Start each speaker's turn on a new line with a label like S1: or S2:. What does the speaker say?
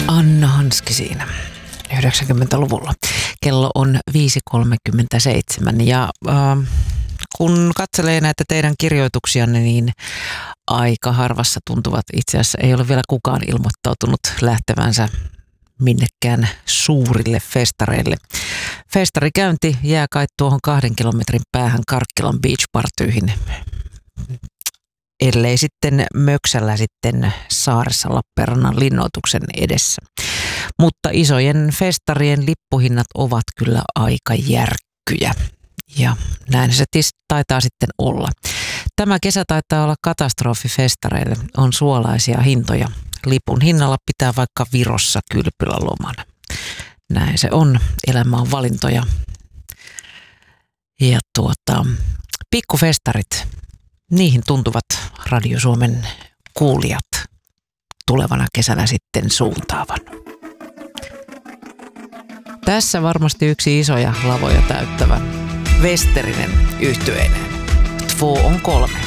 S1: Anna Hanski siinä 90-luvulla. Kello on 5.37 ja kun katselee näitä teidän kirjoituksianne, niin aika harvassa tuntuvat itse asiassa. Ei ole vielä kukaan ilmoittautunut lähtevänsä minnekään suurille festareille. Festarikäynti jää kai tuohon 2 kilometrin päähän Karkkilan beach-partyihin, ellei sitten Möksällä sitten saaressa Lappeenrannan linnoituksen edessä. Mutta isojen festarien lippuhinnat ovat kyllä aika järkkyjä ja näin se taitaa sitten olla. Tämä kesä taitaa olla katastrofi festareille, on suolaisia hintoja. Lipun hinnalla pitää vaikka Virossa kylpyläloman. Näin se on, elämä on valintoja. Ja pikkufestarit, niihin tuntuvat Radio Suomen kuulijat tulevana kesänä sitten suuntaavan. Tässä varmasti yksi isoja lavoja täyttävä Westerinen yhtyeineen. 2 on 3.